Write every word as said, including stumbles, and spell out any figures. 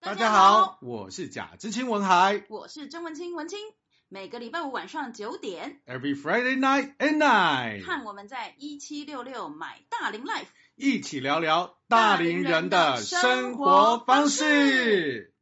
大家好，我是贾知青文海， 我是曾文清文清。每个礼拜五晚上九点 ，Every Friday night at night， 看我们在一七六六买大龄 Life， 一起聊聊大龄人的生活方式。